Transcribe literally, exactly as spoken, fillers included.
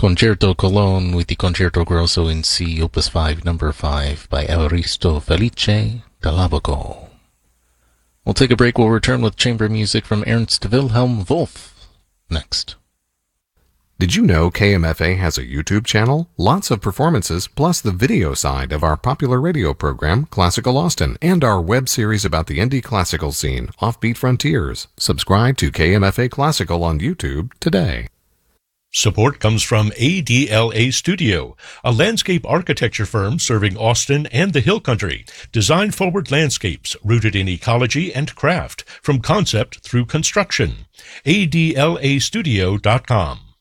Concerto Cologne with the Concerto Grosso in C, Opus five, Number five by Evaristo Felice Dall'Abaco. We'll take a break. We'll return with chamber music from Ernst Wilhelm Wolff next. Did you know K M F A has a YouTube channel? Lots of performances, plus the video side of our popular radio program, Classical Austin, and our web series about the indie classical scene, Offbeat Frontiers. Subscribe to K M F A Classical on YouTube today. Support comes from A D L A Studio, a landscape architecture firm serving Austin and the Hill Country. Design-forward landscapes rooted in ecology and craft, from concept through construction. A D L A studio dot com.